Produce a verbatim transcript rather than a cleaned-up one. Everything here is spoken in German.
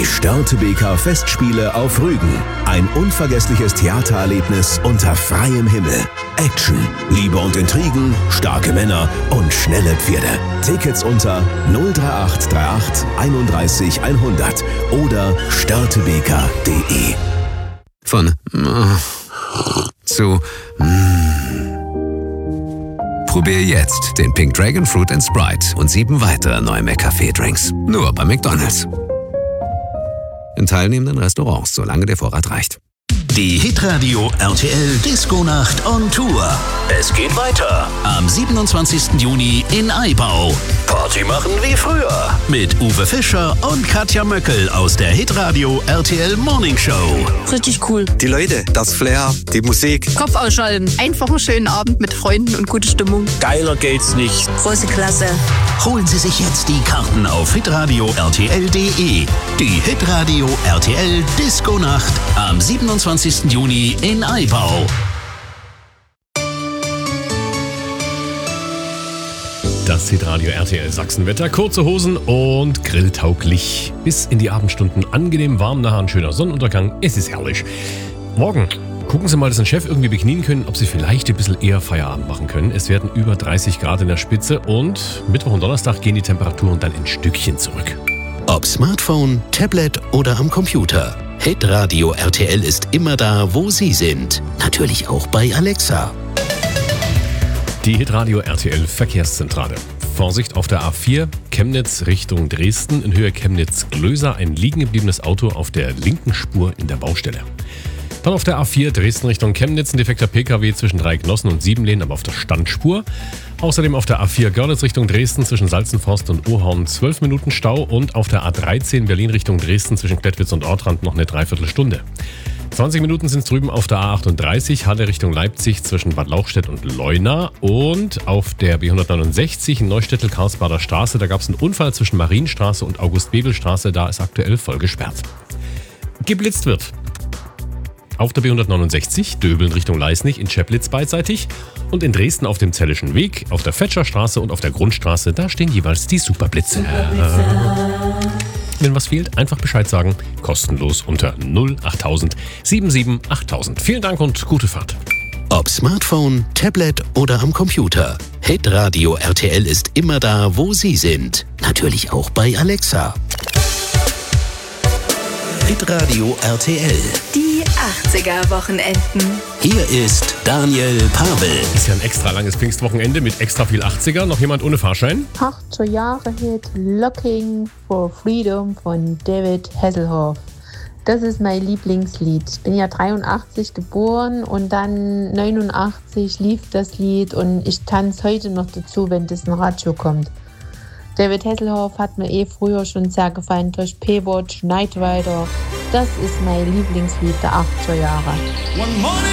Die Störtebeker Festspiele auf Rügen. Ein unvergessliches Theatererlebnis unter freiem Himmel. Action, Liebe und Intrigen, starke Männer und schnelle Pferde. Tickets unter null drei acht drei acht einunddreißig hundert oder störtebeker punkt de. Von äh, zu mm. Probier jetzt den Pink Dragon Fruit and Sprite und sieben weitere neue McCafé-Drinks. Nur bei McDonald's. In teilnehmenden Restaurants, solange der Vorrat reicht. Die Hitradio R T L Disco-Nacht on Tour. Es geht weiter am siebenundzwanzigsten Juni in Aibau. Party machen wie früher mit Uwe Fischer und Katja Möckel aus der Hitradio R T L Morning Show. Richtig cool. Die Leute, das Flair, die Musik. Kopf ausschalten. Einfach einen schönen Abend mit Freunden und gute Stimmung. Geiler geht's nicht. Große Klasse. Holen Sie sich jetzt die Karten auf hitradio r t l punkt de. Die Hitradio R T L Disco-Nacht am siebenundzwanzigsten Juni in Aibau. Das Hitradio R T L Sachsenwetter, kurze Hosen und grilltauglich. Bis in die Abendstunden angenehm warm, nachher ein schöner Sonnenuntergang. Es ist herrlich. Morgen gucken Sie mal, dass ein Chef irgendwie beknien können, ob Sie vielleicht ein bisschen eher Feierabend machen können. Es werden über dreißig Grad in der Spitze und Mittwoch und Donnerstag gehen die Temperaturen dann ein Stückchen zurück. Ob Smartphone, Tablet oder am Computer. Hitradio R T L ist immer da, wo Sie sind. Natürlich auch bei Alexa. Die Hitradio R T L Verkehrszentrale. Vorsicht auf der A vier, Chemnitz Richtung Dresden, in Höhe Chemnitz-Glöser, ein liegen gebliebenes Auto auf der linken Spur in der Baustelle. Dann auf der A vier Dresden Richtung Chemnitz, ein defekter P K W zwischen Dreignossen und Siebenlehn, aber auf der Standspur. Außerdem auf der A vier Görlitz Richtung Dresden zwischen Salzenforst und Ohorn zwölf Minuten Stau und auf der A dreizehn Berlin Richtung Dresden zwischen Klettwitz und Ortrand noch eine Dreiviertelstunde. zwanzig Minuten sind es drüben auf der A achtunddreißig, Halle Richtung Leipzig zwischen Bad Lauchstädt und Leuna. Und auf der B hundertneunundsechzig in Neustädtel-Karlsbader Straße, da gab es einen Unfall zwischen Marienstraße und August-Bebel-Straße, da ist aktuell voll gesperrt. Geblitzt wird auf der B hundertneunundsechzig, Döbeln Richtung Leisnig, in Cheplitz beidseitig und in Dresden auf dem Zellischen Weg, auf der Fetscherstraße und auf der Grundstraße, da stehen jeweils die Superblitze. Superblitze. Wenn was fehlt, einfach Bescheid sagen, kostenlos unter null achttausend siebenundsiebzig achttausend. Vielen Dank und gute Fahrt. Ob Smartphone, Tablet oder am Computer. Hitradio R T L ist immer da, wo Sie sind. Natürlich auch bei Alexa. Hitradio R T L. Die achtziger-Wochenenden. Hier ist Daniel Pavel. Ist ja ein extra langes Pfingstwochenende mit extra viel achtziger. Noch jemand ohne Fahrschein? achtziger Jahre Hit Looking for Freedom von David Hasselhoff. Das ist mein Lieblingslied. Ich bin ja dreiundachtzig geboren und dann neunundachtzig lief das Lied und ich tanze heute noch dazu, wenn das im Radio kommt. David Hasselhoff hat mir eh früher schon sehr gefallen durch P-Watch, Night Rider. Das ist mein Lieblingslied der achtziger Jahre. One morning